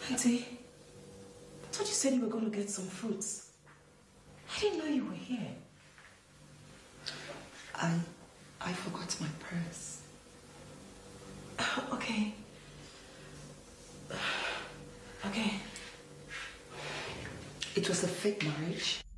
Auntie, I thought you said you were going to get some fruits. I didn't know you were here. I forgot my purse. Okay. Okay. It was a fake marriage.